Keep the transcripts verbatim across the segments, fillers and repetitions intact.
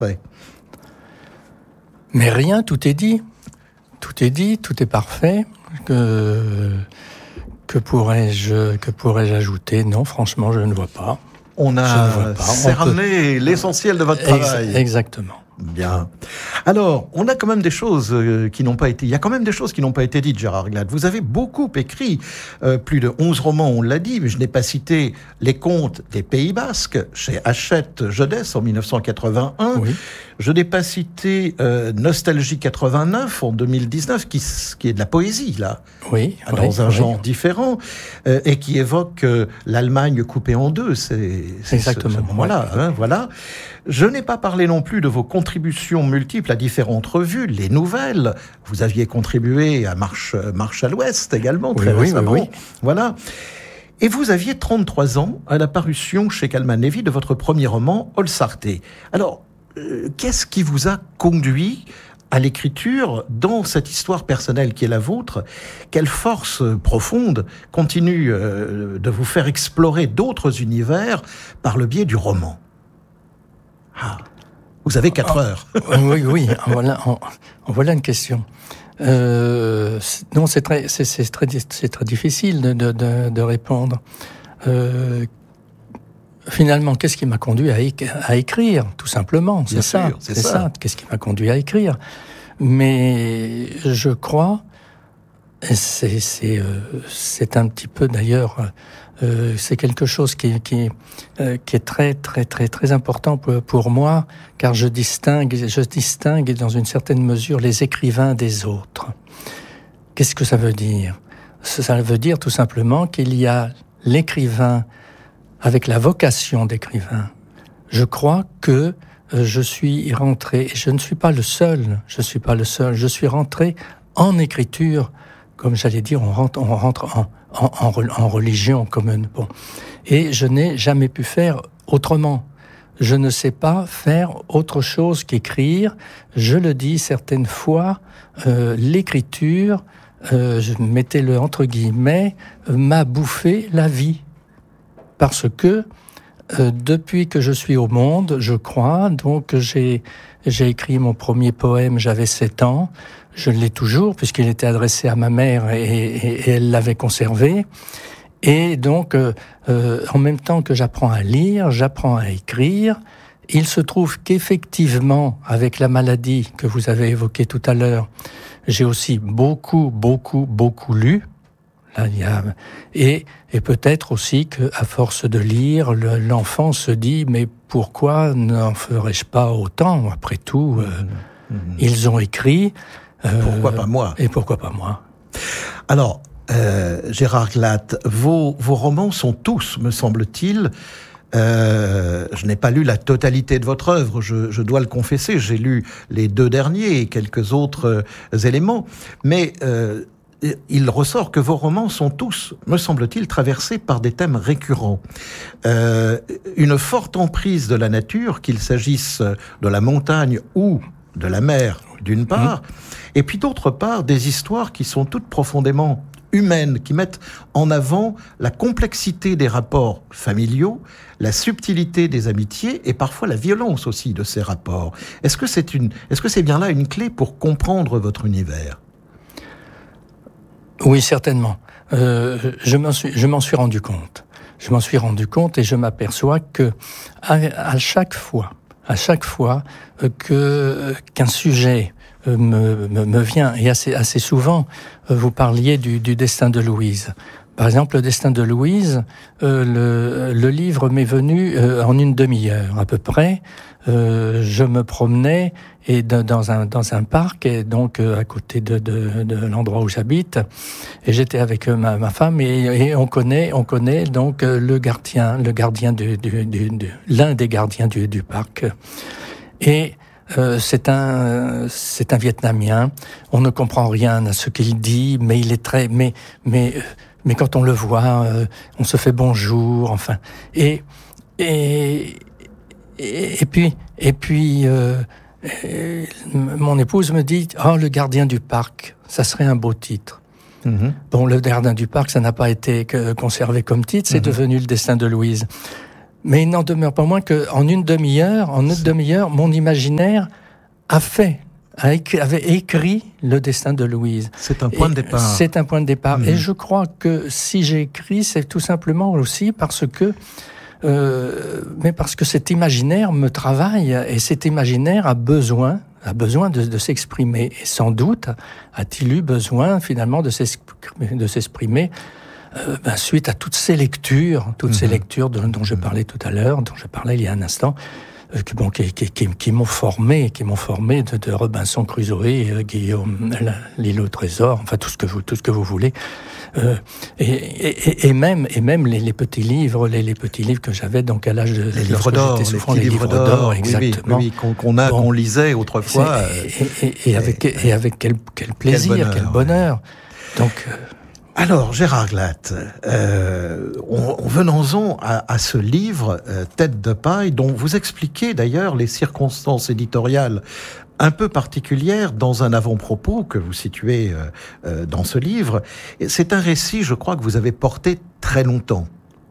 Oui. Mais rien, tout est dit. Tout est dit, tout est parfait. Que, que pourrais-je, que pourrais-je ajouter ? Non, franchement, je ne vois pas. On a cerné peut... l'essentiel de votre travail. Ex- exactement. Bien. Alors, on a quand même des choses euh, qui n'ont pas été... Il y a quand même des choses qui n'ont pas été dites, Gérard Glade. Vous avez beaucoup écrit, euh, plus de onze romans, on l'a dit, mais je n'ai pas cité Les Contes des Pays Basques, chez Hachette Jeunesse, en dix-neuf cent quatre-vingt-un. Oui. Je n'ai pas cité euh, Nostalgie quatre-vingt-neuf, en deux mille dix-neuf, qui, qui est de la poésie, là. Oui. Dans oui, un oui. genre différent, euh, et qui évoque euh, l'Allemagne coupée en deux. C'est, c'est Exactement. Ce, ce moment-là, ouais. hein, voilà. Je n'ai pas parlé non plus de vos contributions multiples à différentes revues, les nouvelles. Vous aviez contribué à Marche, Marche à l'Ouest également, très oui, récemment. Oui, oui. Voilà. Et vous aviez trente-trois ans à la parution chez Calman Levy de votre premier roman, Olsarté. Alors, euh, qu'est-ce qui vous a conduit à l'écriture dans cette histoire personnelle qui est la vôtre? Quelle force profonde continue euh, de vous faire explorer d'autres univers par le biais du roman? Ah, vous avez quatre heures. Oui, oui, en voilà, en, en voilà une question. Euh, non, c'est très, c'est, c'est très, c'est très difficile de, de, de, de répondre. Euh, finalement, qu'est-ce qui m'a conduit à, é- à écrire, tout simplement? C'est Bien ça, sûr, c'est c'est ça. ça. Qu'est-ce qui m'a conduit à écrire? Mais je crois, et c'est, c'est, euh, c'est un petit peu d'ailleurs. Euh, c'est quelque chose qui, qui, euh, qui est très, très, très, très important pour, pour moi, car je distingue, je distingue dans une certaine mesure les écrivains des autres. Qu'est-ce que ça veut dire ? Ça veut dire tout simplement qu'il y a l'écrivain avec la vocation d'écrivain. Je crois que euh, je suis rentré, et je ne suis pas le seul, je ne suis pas le seul, je suis rentré en écriture, comme j'allais dire, on rentre, on rentre en En, en, en religion commune. Bon. Et je n'ai jamais pu faire autrement. Je ne sais pas faire autre chose qu'écrire. Je le dis certaines fois, euh, l'écriture, euh, je mettez-le entre guillemets, euh, m'a bouffé la vie. Parce que euh, depuis que je suis au monde, je crois, donc j'ai, j'ai écrit mon premier poème, j'avais sept ans. Je l'ai toujours, puisqu'il était adressé à ma mère et, et, et elle l'avait conservé. Et donc, euh, euh, en même temps que j'apprends à lire, j'apprends à écrire. Il se trouve qu'effectivement, avec la maladie que vous avez évoquée tout à l'heure, j'ai aussi beaucoup, beaucoup, beaucoup lu. Là, il y a... et, et peut-être aussi qu'à force de lire, le, l'enfant se dit « Mais pourquoi n'en ferais-je pas autant ? Après tout, euh, mmh, mmh. ils ont écrit... » Euh, pourquoi pas moi ? Et pourquoi pas moi ? Alors, euh, Gérard Glade, vos, vos romans sont tous, me semble-t-il, euh, je n'ai pas lu la totalité de votre œuvre, je, je dois le confesser, j'ai lu les deux derniers et quelques autres euh, éléments, mais euh, il ressort que vos romans sont tous, me semble-t-il, traversés par des thèmes récurrents. Euh, une forte emprise de la nature, qu'il s'agisse de la montagne ou de la mer, d'une part, mmh. et puis d'autre part, des histoires qui sont toutes profondément humaines, qui mettent en avant la complexité des rapports familiaux, la subtilité des amitiés et parfois la violence aussi de ces rapports. Est-ce que c'est une, est-ce que c'est bien là une clé pour comprendre votre univers ? Oui, certainement. Euh, je m'en suis, je m'en suis rendu compte. Je m'en suis rendu compte et je m'aperçois que à, à chaque fois, à chaque fois euh, que qu'un sujet euh, me, me, me vient, et assez, assez souvent, euh, vous parliez du, du destin de Louise. Par exemple, le destin de Louise, euh, le, le livre m'est venu euh, en une demi-heure à peu près. Euh, je me promenais et de, dans un dans un parc, et donc euh, à côté de, de de l'endroit où j'habite, et j'étais avec euh, ma, ma femme et, et on connaît on connaît donc euh, le gardien le gardien du, du, du, du l'un des gardiens du, du parc, et euh, c'est un c'est un Vietnamien. On ne comprend rien à ce qu'il dit, mais il est très mais mais mais quand on le voit, euh, on se fait bonjour, enfin, et et Et, et puis, et puis euh, et mon épouse me dit « Oh, le gardien du parc, ça serait un beau titre. Mm-hmm. » Bon, le gardien du parc, ça n'a pas été que conservé comme titre, c'est mm-hmm. devenu le destin de Louise. Mais il n'en demeure pas moins qu'en une demi-heure, en une demi-heure, mon imaginaire a fait, a écrit, avait écrit le destin de Louise. C'est un point Et de départ. C'est un point de départ. Mmh. Et je crois que si j'ai écrit, c'est tout simplement aussi parce que Euh, mais parce que cet imaginaire me travaille, et cet imaginaire a besoin, a besoin de, de s'exprimer. Et sans doute a-t-il eu besoin finalement de s'exprimer, de s'exprimer euh, ben, suite à toutes ces lectures, toutes mmh. ces lectures de, dont je parlais tout à l'heure, dont je parlais il y a un instant, euh, qui, bon, qui, qui, qui, qui m'ont formé, qui m'ont formé de, de Robinson Crusoe, euh, Guillaume, la, l'île au trésor, enfin tout ce que vous, tout ce que vous voulez. Euh, et, et, et même, et même les, les petits livres, les, les petits livres que j'avais donc à l'âge de les livres d'or, les, souvent, les livres d'or, d'or oui, exactement, oui, oui, qu'on, qu'on a, bon, qu'on lisait autrefois, et, et, et avec et, et avec quel, quel plaisir, quel bonheur. Quel bonheur. Donc. Euh, Alors, Gérard Glatt, euh, on, on venons-en à, à ce livre, euh, Tête de paille, dont vous expliquez d'ailleurs les circonstances éditoriales un peu particulières dans un avant-propos que vous situez euh, euh, dans ce livre. Et c'est un récit, je crois, que vous avez porté très longtemps.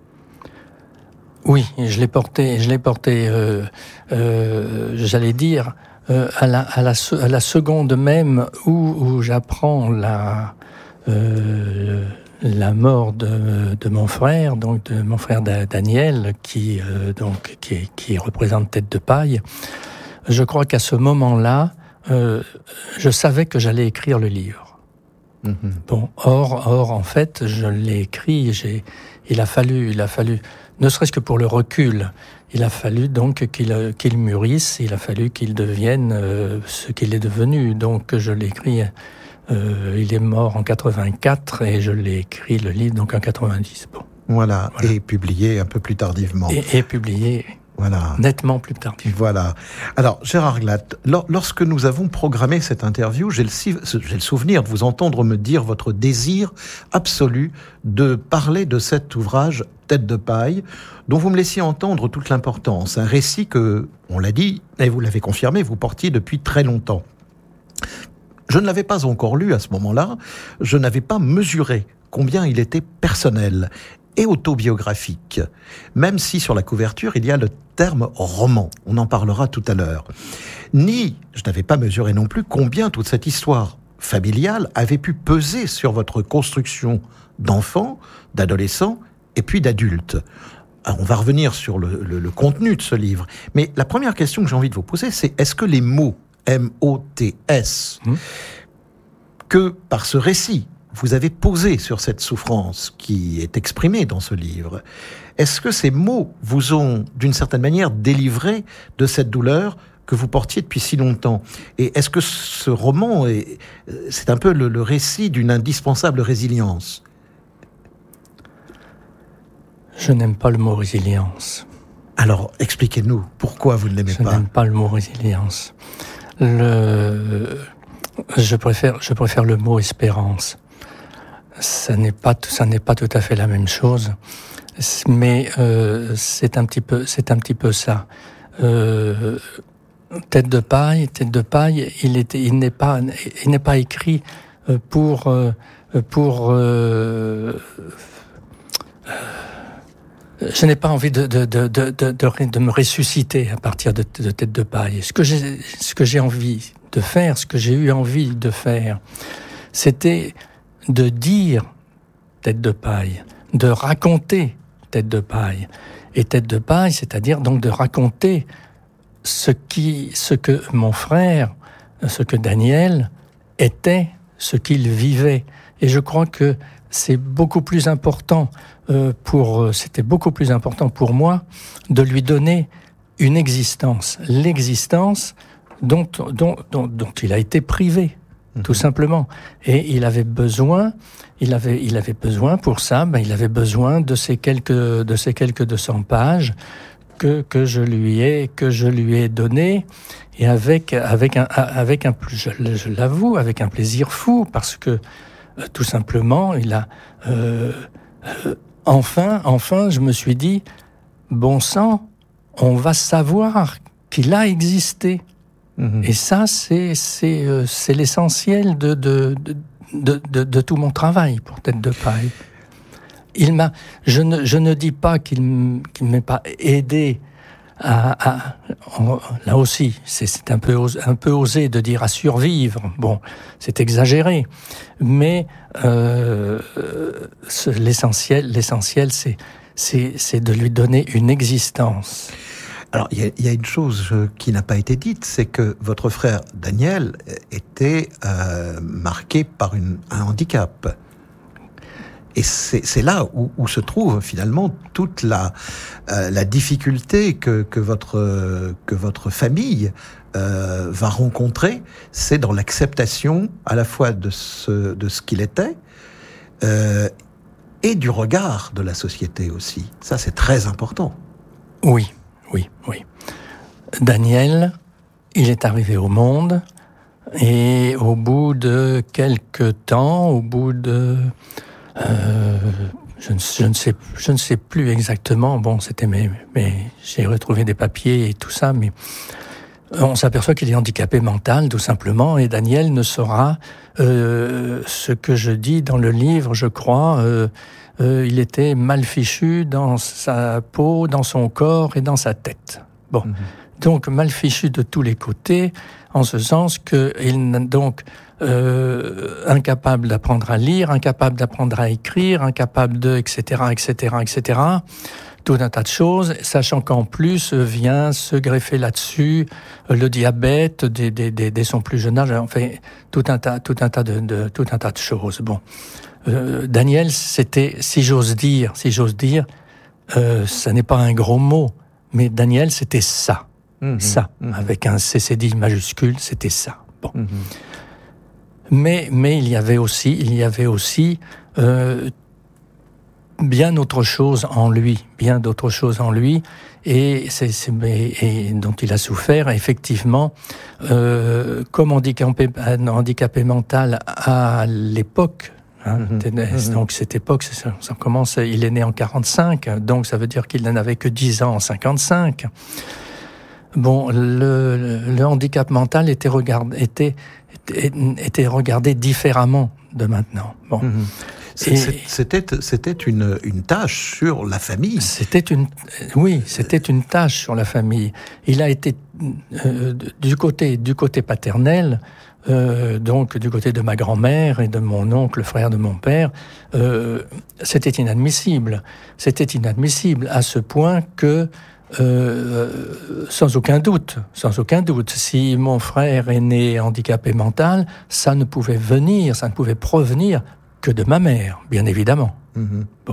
Oui, je l'ai porté, je l'ai porté, euh, euh, j'allais dire, euh, à, la, à, la, à la seconde même où, où j'apprends la... Euh, la mort de, de mon frère, donc de mon frère Daniel, qui euh, donc qui, qui représente Tête de paille. Je crois qu'à ce moment-là, euh, je savais que j'allais écrire le livre. Mm-hmm. Bon, or, or en fait, je l'ai écrit. J'ai, il a fallu, il a fallu, ne serait-ce que pour le recul, il a fallu donc qu'il, qu'il mûrisse. Il a fallu qu'il devienne euh, ce qu'il est devenu. Donc, je l'ai écrit. Euh, il est mort en quatre-vingt-quatre et je l'ai écrit, le livre, donc en quatre-vingt-dix. Bon. Voilà, voilà. Et publié un peu plus tardivement. Et, et publié voilà. nettement plus tardivement. Voilà. Alors, Gérard Glatt, lorsque nous avons programmé cette interview, j'ai le, j'ai le souvenir de vous entendre me dire votre désir absolu de parler de cet ouvrage Tête de paille, dont vous me laissiez entendre toute l'importance. Un récit que, on l'a dit, et vous l'avez confirmé, vous portiez depuis très longtemps. Je ne l'avais pas encore lu à ce moment-là, je n'avais pas mesuré combien il était personnel et autobiographique, même si sur la couverture il y a le terme roman, on en parlera tout à l'heure. Ni, je n'avais pas mesuré non plus combien toute cette histoire familiale avait pu peser sur votre construction d'enfant, d'adolescent et puis d'adulte. Alors on va revenir sur le, le, le contenu de ce livre, mais la première question que j'ai envie de vous poser, c'est est-ce que les mots M O T S, mmh. que par ce récit, vous avez posé sur cette souffrance qui est exprimée dans ce livre, est-ce que ces mots vous ont, d'une certaine manière, délivré de cette douleur que vous portiez depuis si longtemps ? Et est-ce que ce roman, est, c'est un peu le, le récit d'une indispensable résilience ? Je n'aime pas le mot résilience. Alors, expliquez-nous, pourquoi vous ne l'aimez Je pas ? Je n'aime pas le mot résilience. Le... Je préfère, je préfère le mot espérance. Ça n'est pas, ça n'est pas tout à fait la même chose, mais euh, c'est un petit peu, c'est un petit peu ça. Euh, Tête de paille, Tête de paille, il était, il n'est pas, il n'est pas écrit pour, pour. Euh, Je n'ai pas envie de, de, de, de, de, de me ressusciter à partir de, de Tête de paille. Ce que j'ai, ce que j'ai envie de faire, ce que j'ai eu envie de faire, c'était de dire Tête de paille, de raconter Tête de paille. Et Tête de paille, c'est-à-dire donc de raconter ce qui, ce que mon frère, ce que Daniel était, ce qu'il vivait. Et je crois que c'est beaucoup plus important euh, pour, c'était beaucoup plus important pour moi de lui donner une existence, l'existence dont, dont, dont, dont il a été privé, mmh. tout simplement. Et il avait besoin, il avait, il avait besoin pour ça, ben, il avait besoin de ces quelques, de ces quelques deux cents pages que, que je lui ai, que je lui ai donné, et avec, avec un, avec un, je, je l'avoue, avec un plaisir fou, parce que euh, tout simplement, il a, euh, euh, enfin, enfin, je me suis dit, bon sang, on va savoir qu'il a existé. Mmh. Et ça, c'est, c'est, euh, c'est l'essentiel de, de, de, de, de, de tout mon travail pour Tête de paille. il m'a, je ne, je ne dis pas qu'il ne m'ait pas aidé à, à en, là aussi, c'est, c'est un peu, un peu osé de dire à survivre. Bon, c'est exagéré, mais euh, ce, l'essentiel, l'essentiel, c'est, c'est, c'est de lui donner une existence. Alors, il y, y a une chose qui n'a pas été dite, c'est que votre frère Daniel était euh, marqué par une, un handicap. Et c'est, c'est là où, où se trouve finalement toute la, euh, la difficulté que, que, votre, que votre famille euh, va rencontrer. C'est dans l'acceptation à la fois de ce, de ce qu'il était euh, et du regard de la société aussi. Ça, c'est très important. Oui, oui, oui. Daniel, il est arrivé au monde et au bout de quelques temps, au bout de... Euh, je, ne, je, ne sais, je ne sais plus exactement. Bon, c'était mes, mes, j'ai retrouvé des papiers et tout ça, mais on s'aperçoit qu'il est handicapé mental, tout simplement. Et Daniel ne saura euh, ce que je dis dans le livre, je crois. Euh, euh, il était mal fichu dans sa peau, dans son corps et dans sa tête. Bon, mmh. Donc mal fichu de tous les côtés, en ce sens que il donc. Euh, incapable d'apprendre à lire, incapable d'apprendre à écrire, incapable de, et cetera, et cetera, et cetera. Tout un tas de choses, sachant qu'en plus vient se greffer là-dessus le diabète dès, dès, dès, dès son plus jeune âge. Enfin, tout un tas, tout un tas de, de tout un tas de choses. Bon, euh, Daniel, c'était, si j'ose dire, si j'ose dire, euh, ça n'est pas un gros mot, mais Daniel, c'était ça, mmh, ça, mmh. Avec un C C D majuscule, c'était ça. Bon. Mmh. Mais, mais il y avait aussi, il y avait aussi euh, bien autre chose en lui, bien d'autres choses en lui, et, c'est, c'est, et dont il a souffert, effectivement, euh, comme handicapé, handicapé mental à l'époque. Hein, mmh, donc cette époque, ça, ça commence. Il est né en quarante-cinq, donc ça veut dire qu'il n'avait que dix ans en cinquante-cinq. Bon, le, le, le handicap mental était regardé, était était regardé différemment de maintenant. Bon. Mmh. C'est, c'était c'était une une tâche sur la famille. C'était une oui, c'était une tâche sur la famille. Il a été euh, du côté du côté paternel, euh, donc du côté de ma grand-mère et de mon oncle, frère de mon père, euh, c'était inadmissible. C'était inadmissible à ce point que Euh, sans aucun doute, sans aucun doute, si mon frère est né handicapé mental, ça ne pouvait venir, ça ne pouvait provenir que de ma mère, bien évidemment. Mmh. Bon,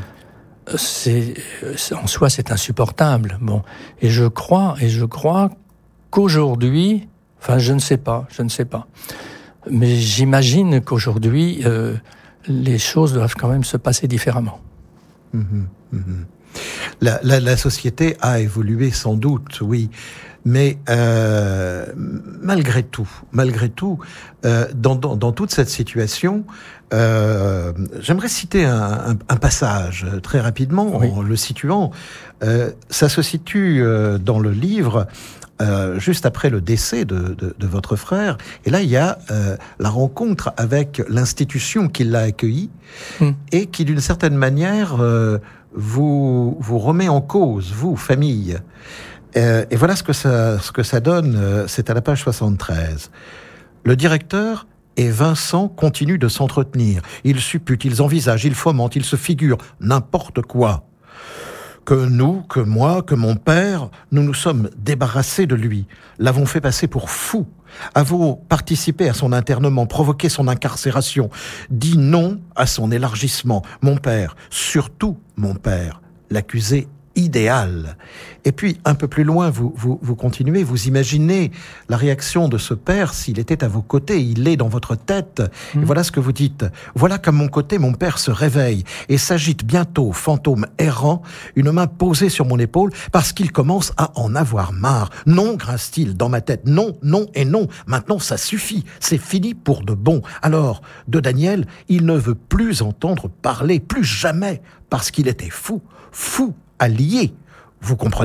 mmh. c'est, en soi, c'est insupportable. Bon, et je crois, et je crois qu'aujourd'hui, enfin, je ne sais pas, je ne sais pas, mais j'imagine qu'aujourd'hui, euh, les choses doivent quand même se passer différemment. Mmh. Mmh. La, la, la société a évolué sans doute, oui, mais euh, malgré tout, malgré tout, euh, dans, dans, dans toute cette situation, euh, j'aimerais citer un, un, un passage très rapidement, oui. En le situant. Euh, ça se situe euh, dans le livre. Euh, juste après le décès de, de, de votre frère, et là il y a euh, la rencontre avec l'institution qui l'a accueilli mmh. et qui d'une certaine manière euh, vous vous remet en cause, vous famille. Euh, et voilà ce que ça ce que ça donne. Euh, c'est à la page soixante-treize. Le directeur et Vincent continuent de s'entretenir. Ils supputent, ils envisagent, ils fomentent, ils se figurent n'importe quoi. Que nous, que moi, que mon père, nous nous sommes débarrassés de lui, l'avons fait passer pour fou, avons participé à son internement, provoqué son incarcération, dit non à son élargissement. Mon père, surtout mon père, l'accusé idéal. Et puis, un peu plus loin, vous, vous, vous continuez, vous imaginez la réaction de ce père s'il était à vos côtés, il est dans votre tête. Mmh. Et voilà ce que vous dites. Voilà qu'à mon côté, mon père se réveille et s'agite bientôt, fantôme errant, une main posée sur mon épaule parce qu'il commence à en avoir marre. Non, grince-t-il dans ma tête. Non, non et non. Maintenant, ça suffit. C'est fini pour de bon. Alors, de Daniel, il ne veut plus entendre parler, plus jamais, parce qu'il était fou, fou, allié, vous comprenez ?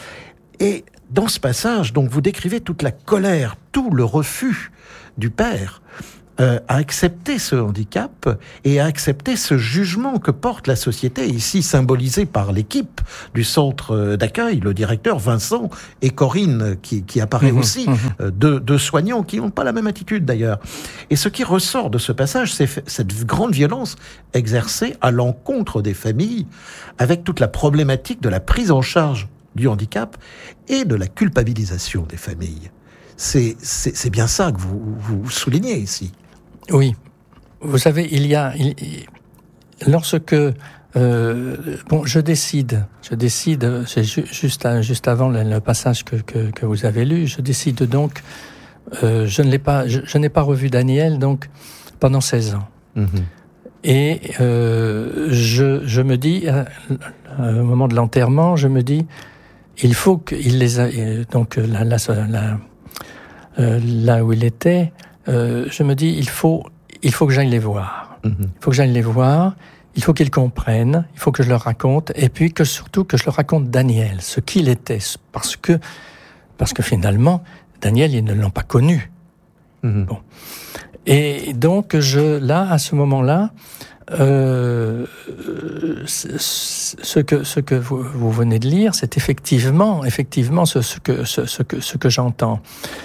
Et dans ce passage, donc, vous décrivez toute la colère, tout le refus du père. euh, à accepter ce handicap et à accepter ce jugement que porte la société, ici symbolisé par l'équipe du centre d'accueil, le directeur Vincent et Corinne, qui, qui apparaît mmh, aussi, mmh. Euh, deux, deux soignants qui n'ont pas la même attitude d'ailleurs. Et ce qui ressort de ce passage, c'est cette grande violence exercée à l'encontre des familles, avec toute la problématique de la prise en charge du handicap et de la culpabilisation des familles. C'est, c'est, c'est bien ça que vous, vous soulignez ici. Oui. Vous savez, il y a... Il, lorsque... Euh, bon, je décide, je décide, c'est ju- juste, à, juste avant le, le passage que, que, que vous avez lu, je décide donc... Euh, je ne l'ai pas, je, je n'ai pas revu Daniel, donc, pendant seize ans. Mmh. Et euh, je, je me dis, à, à, au moment de l'enterrement, je me dis, il faut qu'il les a... Donc, là, là, là, euh, là où il était... Euh, je me dis, il faut, il faut que j'aille les voir. Mm-hmm. Il faut que j'aille les voir, il faut qu'ils comprennent, il faut que je leur raconte, et puis que surtout que je leur raconte Daniel, ce qu'il était, parce que, parce que finalement, Daniel, ils ne l'ont pas connu. Mm-hmm. Bon. Et donc, je, là, à ce moment-là, euh, ce que, ce que vous, vous venez de lire, c'est effectivement, effectivement ce, ce que, ce, ce que, ce que j'entends.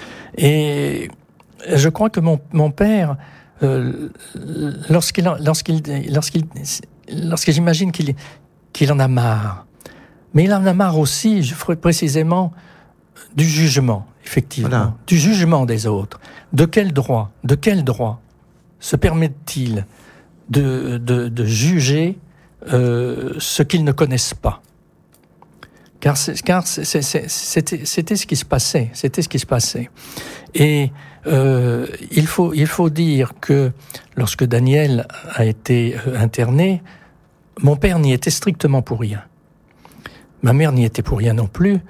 Et je crois que mon, mon père, euh, lorsqu'il, lorsqu'il, lorsqu'il, lorsque j'imagine qu'il, qu'il en a marre, mais il en a marre aussi, je ferai précisément, du jugement, effectivement, voilà. Du jugement des autres. De quel droit, de quel droit se permettent-ils de, de, de juger euh, ce qu'ils ne connaissent pas ? Car, c'est, car c'est, c'est, c'était, c'était ce qui se passait, c'était ce qui se passait. Et euh, il faut, il faut dire que lorsque Daniel a été interné, mon père n'y était strictement pour rien. Ma mère n'y était pour rien non plus.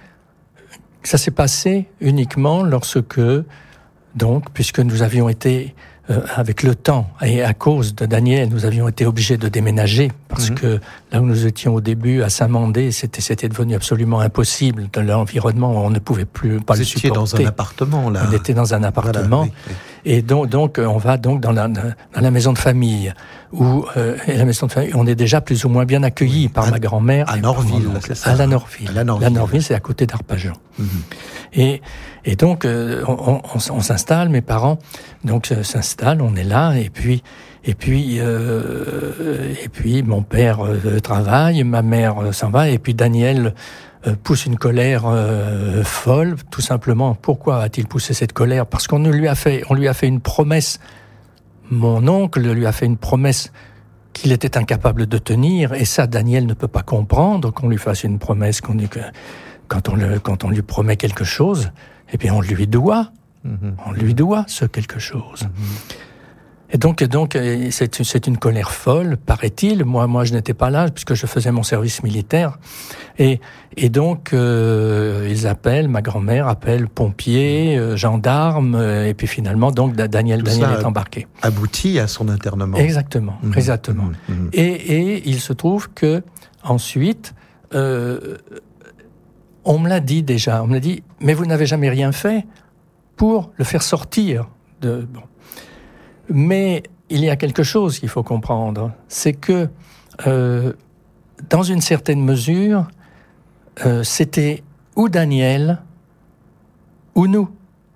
Ça s'est passé uniquement lorsque, donc, puisque nous avions été Euh, avec le temps, et à cause de Daniel, nous avions été obligés de déménager, parce mmh. que là où nous étions au début, à Saint-Mandé, c'était, c'était devenu absolument impossible. De l'environnement, on ne pouvait plus pas Vous le supporter. Vous étiez dans un appartement, là. On était dans un appartement. Voilà, oui, oui. Et donc, donc, on va donc dans la, dans la maison de famille, où, euh, et la maison de famille, on est déjà plus ou moins bien accueillis oui. par à, ma grand-mère. À Norville, c'est ça. À la Norville. La Norville, la Norville c'est à côté d'Arpajon. Mmh. Et, et donc, euh, on, on, on s'installe, mes parents, donc, euh, s'installent, on est là, et puis, et puis, euh, et puis, mon père euh, travaille, ma mère euh, s'en va, et puis Daniel euh, pousse une colère euh, folle, tout simplement. Pourquoi a-t-il poussé cette colère ? Parce qu'on lui a fait, on lui a fait une promesse. Mon oncle lui a fait une promesse qu'il était incapable de tenir, et ça, Daniel ne peut pas comprendre qu'on lui fasse une promesse, qu'on dit que quand on le, quand on lui promet quelque chose, eh bien, on lui doit, mmh. on lui doit ce quelque chose. Mmh. Et donc, donc c'est, c'est une colère folle, paraît-il. Moi, moi, je n'étais pas là puisque je faisais mon service militaire. Et, et donc, euh, ils appellent, ma grand-mère appelle pompiers, euh, gendarmes, euh, et puis finalement, donc Daniel, Daniel est embarqué. Aboutit à son internement. Exactement, mmh. exactement. Mmh. Et, et il se trouve que ensuite, euh, on me l'a dit déjà. On me l'a dit, mais vous n'avez jamais rien fait pour le faire sortir de. Bon. Mais il y a quelque chose qu'il faut comprendre, c'est que, euh, dans une certaine mesure, euh, c'était ou Daniel ou nous.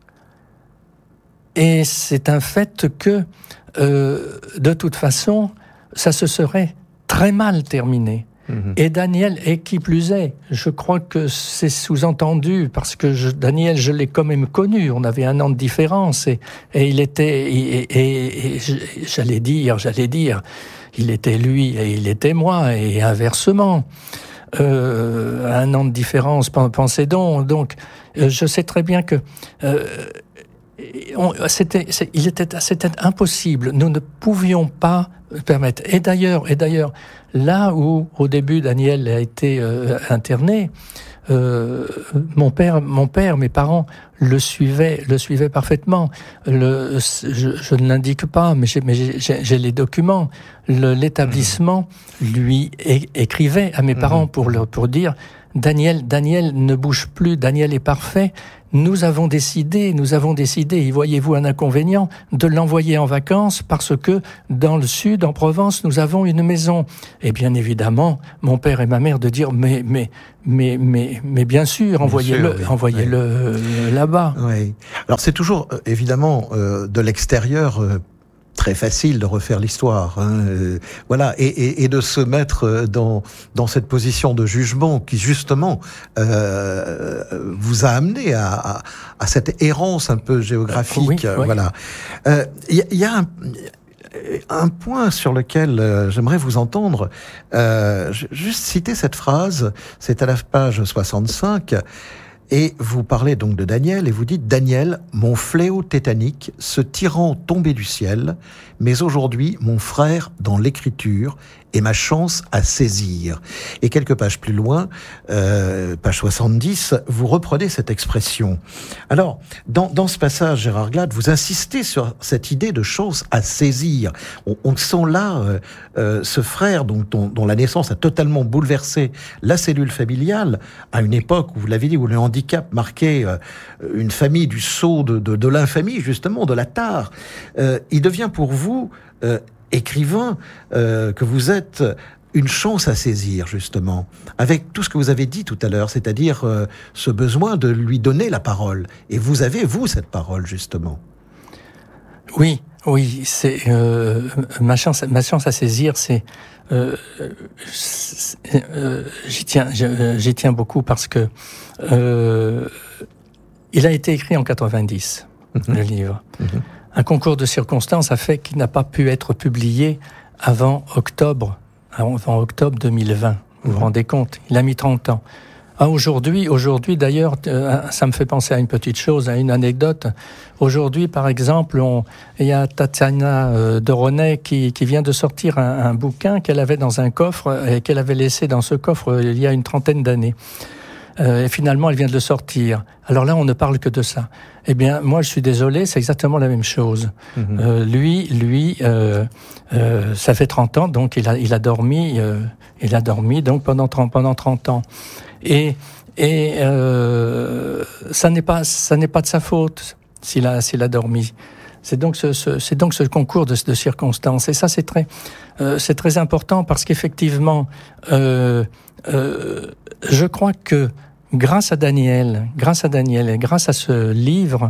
Et c'est un fait que, euh, de toute façon, ça se serait très mal terminé. Mmh. Et Daniel, et qui plus est, je crois que c'est sous-entendu, parce que je, Daniel, je l'ai quand même connu, on avait un an de différence, et, et il était, et, et, et j'allais dire, j'allais dire, il était lui et il était moi, et inversement. Euh, un an de différence, pensez donc. Donc, euh, je sais très bien que euh, on, c'était, c'est, il était, c'était impossible. Nous ne pouvions pas permettre. Et d'ailleurs, et d'ailleurs, là où au début Daniel a été euh, interné, euh, mon père, mon père, mes parents le suivaient, le suivaient parfaitement. Le, je, je ne l'indique pas, mais j'ai, mais j'ai, j'ai, j'ai les documents. Le, l'établissement lui é- écrivait à mes parents pour leur, pour dire Daniel, Daniel ne bouge plus, Daniel est parfait. nous avons décidé, nous avons décidé, y voyez-vous un inconvénient, de l'envoyer en vacances parce que dans le sud, en Provence, nous avons une maison. Et bien évidemment, mon père et ma mère de dire, mais, mais, mais, mais, mais bien sûr, envoyez-le, oui. envoyez-le oui. là-bas. Oui. Alors c'est toujours, euh, évidemment, euh, de l'extérieur, euh, très facile de refaire l'histoire, hein, euh, voilà, et, et, et de se mettre dans dans cette position de jugement qui justement euh, vous a amené à, à, à cette errance un peu géographique, oui, oui. voilà. Il euh, y, y a un, un point sur lequel euh, j'aimerais vous entendre. Euh, juste citer cette phrase, c'est à la page soixante-cinq. Et vous parlez donc de Daniel, et vous dites « Daniel, mon fléau tétanique, ce tyran tombé du ciel, mais aujourd'hui mon frère dans l'écriture et ma chance à saisir. » Et quelques pages plus loin, euh, page soixante-dix, vous reprenez cette expression. Alors, dans, dans ce passage, Gérard Glade, vous insistez sur cette idée de chance à saisir. On, on sent là euh, euh, ce frère dont, dont, dont la naissance a totalement bouleversé la cellule familiale, à une époque où, vous l'avez dit, où le handicap marquait euh, une famille du sceau de, de, de l'infamie, justement, de la tare. Euh, il devient pour vous... Euh, écrivain euh, que vous êtes, une chance à saisir, justement, avec tout ce que vous avez dit tout à l'heure, c'est-à-dire euh, ce besoin de lui donner la parole. Et vous avez, vous, cette parole, justement. Oui, oui, c'est euh, ma chance, ma chance à saisir, c'est... Euh, euh, j'y tiens, j'y tiens beaucoup parce que euh, il a été écrit en quatre-vingt-dix, mmh. le livre. Mmh. Un concours de circonstances a fait qu'il n'a pas pu être publié avant octobre, avant octobre deux mille vingt. Vous vous rendez compte? Il a mis trente ans. Ah, aujourd'hui, aujourd'hui d'ailleurs, euh, ça me fait penser à une petite chose, à une anecdote. Aujourd'hui, par exemple, on, il y a Tatiana euh, de Ronay qui, qui vient de sortir un, un bouquin qu'elle avait dans un coffre et qu'elle avait laissé dans ce coffre il y a une trentaine d'années. Euh, et finalement, elle vient de le sortir. Alors là, on ne parle que de ça. Eh bien, moi, je suis désolé, c'est exactement la même chose. Mmh. Euh, lui, lui, euh, euh, ça fait trente ans, donc il a, il a dormi, euh, il a dormi donc pendant trente, pendant trente ans. Et, et euh, ça n'est pas, ça n'est pas de sa faute s'il a, s'il a dormi. C'est donc ce, ce, c'est donc ce concours de, de circonstances. Et ça, c'est très, euh, c'est très important parce qu'effectivement, euh, euh, je crois que grâce à Daniel, grâce à Daniel et grâce à ce livre,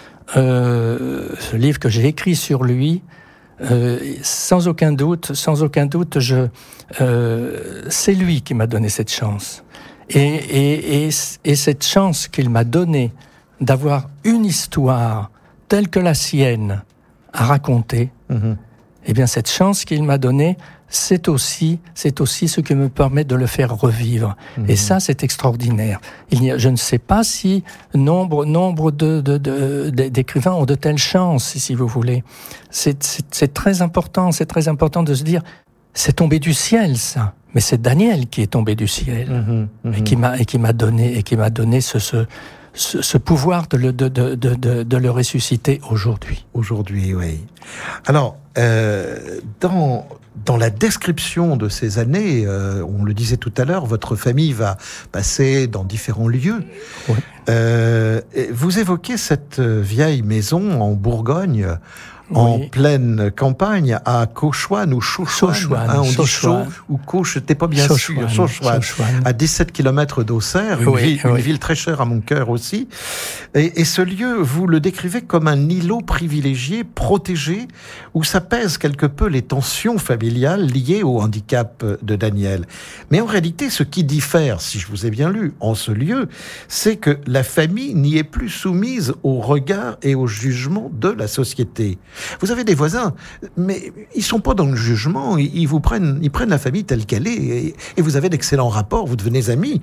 euh, ce livre que j'ai écrit sur lui, euh, sans aucun doute, sans aucun doute, je, euh, c'est lui qui m'a donné cette chance. Et, et, et, et cette chance qu'il m'a donnée d'avoir une histoire telle que la sienne à raconter, mmh. eh bien cette chance qu'il m'a donnée, c'est aussi, c'est aussi ce qui me permet de le faire revivre. Mmh. Et ça, c'est extraordinaire. Il y a, je ne sais pas si nombre, nombre de, de, de, de, d'écrivains ont de telles chances, si vous voulez. C'est, c'est, c'est très important, c'est très important de se dire, c'est tombé du ciel, ça. Mais c'est Daniel qui est tombé du ciel mmh. Mmh. et qui m'a et qui m'a donné et qui m'a donné ce ce Ce, ce pouvoir de le, de, de, de, de le ressusciter aujourd'hui. Aujourd'hui, oui. Alors, euh, dans, dans la description de ces années, euh, on le disait tout à l'heure, votre famille va passer dans différents lieux. Oui. Euh, vous évoquez cette vieille maison en Bourgogne, en oui. pleine campagne, à Cauchoine ou Chauchoine, hein, on dit Chau ou Cauche, j'étais pas bien sûr, Chauchoine, à dix-sept kilomètres d'Auxerre, une, oui, ville, oui. une ville très chère à mon cœur aussi. Et, et ce lieu, vous le décrivez comme un îlot privilégié, protégé, où s'apaisent quelque peu les tensions familiales liées au handicap de Daniel. Mais en réalité, ce qui diffère, si je vous ai bien lu, en ce lieu, c'est que la famille n'y est plus soumise au regard et au jugement de la société. Vous avez des voisins, mais ils sont pas dans le jugement, ils vous prennent, ils prennent la famille telle qu'elle est, et, et vous avez d'excellents rapports, vous devenez amis.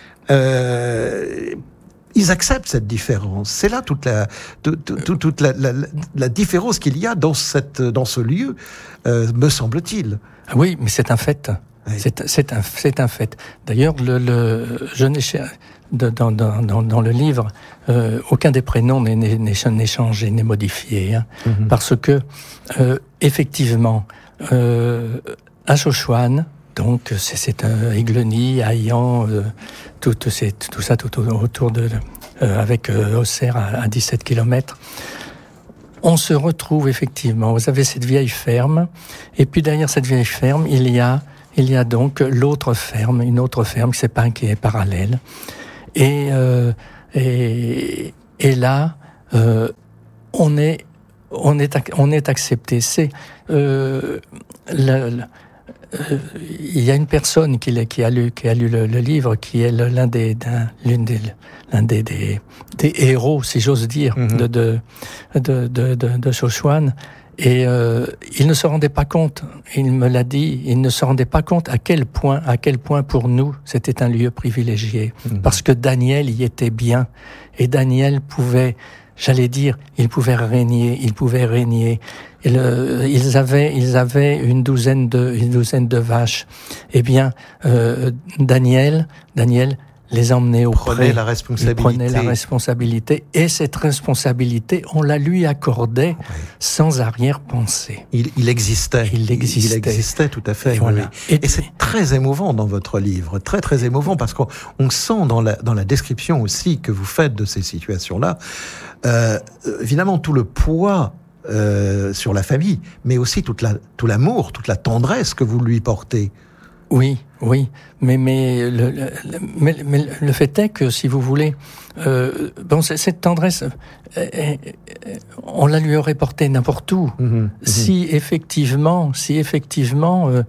Euh, ils acceptent cette différence. C'est là toute la, toute, toute, toute la, la, la différence qu'il y a dans cette, dans ce lieu, euh, me semble-t-il. Oui, mais c'est un fait. Oui. C'est, c'est, un, c'est un fait. D'ailleurs, le, le, je n'ai, dans, dans, dans, dans le livre, euh, aucun des prénoms n'est, n'est, n'est changé, n'est modifié. Hein, mm-hmm. Parce que, euh, effectivement, euh, à Chauchoine, donc c'est, c'est un Aigleny, Haillan, euh, tout, c'est, tout ça tout autour de, euh, avec euh, Auxerre à, à dix-sept kilomètres. On se retrouve effectivement, vous avez cette vieille ferme, et puis derrière cette vieille ferme, il y a, il y a donc l'autre ferme, une autre ferme, c'est pas qui est parallèle. Et, euh, et, et là, euh, on est, on est, on est accepté. C'est, euh, le, le, euh, il y a une personne qui, qui a lu, qui a lu le, le livre, qui est l'un des, d'un, l'une des, l'un des, des, des héros, si j'ose dire, mm-hmm. de, de, de, de, de, de Shoshones. Et euh, il ne se rendait pas compte, il me l'a dit, il ne se rendait pas compte à quel point, à quel point pour nous, c'était un lieu privilégié. Mmh. Parce que Daniel y était bien. Et Daniel pouvait, j'allais dire, il pouvait régner, il pouvait régner. Et le, ils avaient, ils avaient une douzaine de, une douzaine de vaches. Eh bien, euh, Daniel, Daniel, les emmener au prenait pré. la responsabilité. Il prenait la responsabilité. Et cette responsabilité, on la lui accordait oui. sans arrière-pensée. Il, il existait. Il existait. Il existait, tout à fait. Et, oui. voilà. et, et c'est très émouvant dans votre livre. Très, très émouvant parce qu'on on sent dans la, dans la description aussi que vous faites de ces situations-là, euh, évidemment, tout le poids euh, sur la famille, mais aussi toute la, tout l'amour, toute la tendresse que vous lui portez. Oui, oui, mais mais le, le, mais, mais le fait est que si vous voulez, euh, bon, cette tendresse, euh, euh, on la lui aurait portée n'importe où. Mmh, mmh. Si effectivement, si effectivement, euh,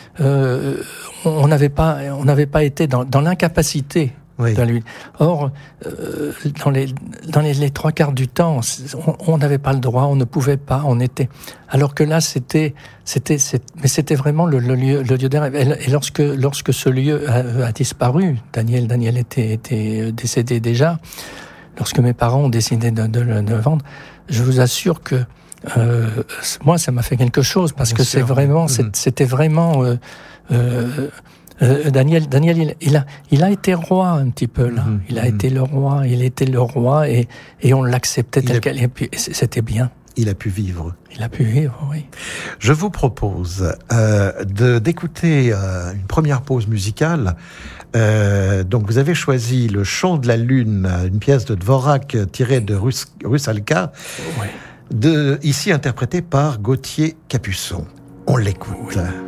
euh, on n'avait pas, on n'avait pas été dans, dans l'incapacité. Oui. De lui. Or, euh, dans les dans les, les trois quarts du temps, on n'avait pas le droit, on ne pouvait pas, on était. Alors que là, c'était c'était, c'était mais c'était vraiment le, le lieu le lieu des rêves. Et lorsque lorsque ce lieu a, a disparu, Daniel Daniel était était décédé déjà. Lorsque mes parents ont décidé de, de, de le vendre, je vous assure que euh, moi, ça m'a fait quelque chose parce Bien que sûr. c'est vraiment mmh. c'était vraiment. Euh, euh, Euh, Daniel, Daniel, il, il a, il a été roi un petit peu là. Mmh, il a mmh. été le roi, il était le roi et et on l'acceptait tel a... quel. Et puis c'était bien. Il a pu vivre. Il a pu vivre, oui. Je vous propose euh, de d'écouter euh, une première pause musicale. Euh, donc vous avez choisi Le Chant de la Lune, une pièce de Dvorak tirée de Rus- Rusalka, oui. de ici interprétée par Gauthier Capuçon. On l'écoute. Oui.